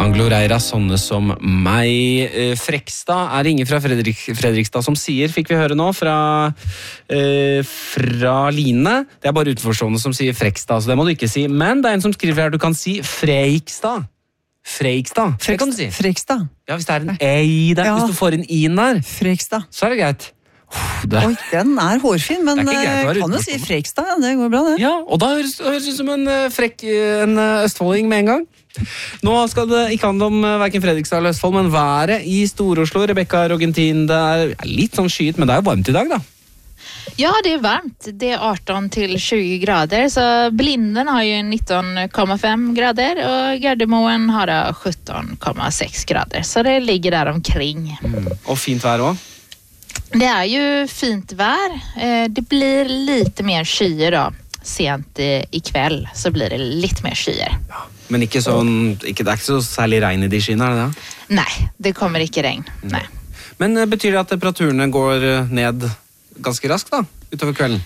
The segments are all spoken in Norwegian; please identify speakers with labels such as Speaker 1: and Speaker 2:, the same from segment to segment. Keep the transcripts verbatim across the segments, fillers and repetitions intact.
Speaker 1: Anglo Reira, sånne som meg. Frekstad er ingen fra Fredrik, Fredrikstad som sier, fikk vi høre nå, fra, eh, fra Line. Det er bare utenforstående som sier Frekstad, så det må du ikke si. Men det er en som skriver her, du kan si Freikstad. Freikstad. Det kan du si.
Speaker 2: Frekstad.
Speaker 1: Ja, hvis det er en ei der, ja. Hvis du får en in der,
Speaker 2: Frekstad.
Speaker 1: Så er det greit. Det.
Speaker 2: Oi, den er hårfin, men
Speaker 1: er
Speaker 2: kan du si Frekstad, ja, det går bra det.
Speaker 1: Ja, og da høres det ut som en frekk en østfolding med en gang. Nå skal det ikke handle om hverken Fredrikstad eller Østfold, men været i Stor-Oslo, Rebecca Rogentin, det er litt sånn skyet, men det er jo varmt i dag da.
Speaker 3: Ja, det är varmt. Det är arton till tjugo grader. Så Blinden har ju nitton komma fem grader och Gardermoen har da sjutton komma sex grader. Så det ligger där omkring.
Speaker 1: Mm. Och fint vær også?
Speaker 3: Det är ju fint vær. Det blir lite mer skyer då. Sent i kväll så blir det lite mer skyer.
Speaker 1: Ja, men ikke sånn, ikke, det er ikke så særlig regn i de skyene, er det det?
Speaker 3: Nej, det kommer ikke regn.
Speaker 1: Mm.
Speaker 3: Nej.
Speaker 1: Men betyr det at temperaturene går ned ganske raskt da, utover kvelden?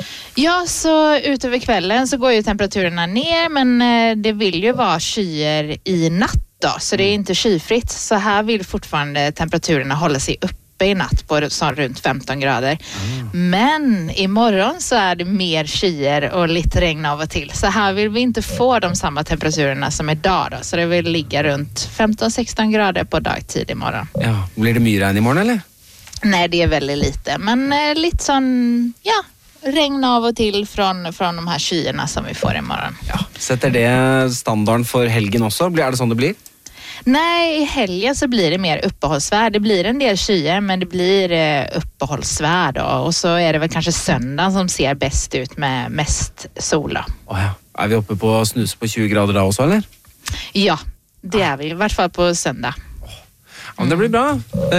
Speaker 3: Ja, så utover kvällen så går ju temperaturerna ner, men det vill ju vara skyer i natt då, så det är inte skyfritt. Så här vill fortfarande temperaturerna hålla sig uppe i natt på sån runt femton grader. Mm. Men imorgon så är det mer skyer och lite regn av och till. Så här vill vi inte få de samma temperaturerna som idag då, så det vill ligga runt femton sexton grader på dagtid imorgon.
Speaker 1: Ja, blir det mye regn imorgon eller?
Speaker 3: Nej, det är väldigt lite, men eh, lite sån, ja, regn av och till från, från de här skyerna som vi får imorgon.
Speaker 1: Ja, sätter det standarden för helgen också? Är det sån det blir?
Speaker 3: Nej, i helgen så blir det mer uppehållsvär. Det blir en del skyer, men det blir eh, uppehållsvär då. Och så är det väl kanske söndagen som ser bäst ut med mest sol då.
Speaker 1: Oh ja. Är vi uppe på snus på tjugo grader då också, eller?
Speaker 3: Ja, det är vi. I hvert fall på söndag.
Speaker 1: Ja, men det blir bra.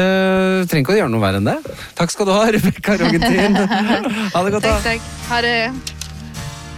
Speaker 1: Uh, trenger ikke å gjøre noe verre enn det. Takk skal du ha, Rebecca Rogentin. Ha det godt da.
Speaker 3: Takk, takk. Ha det.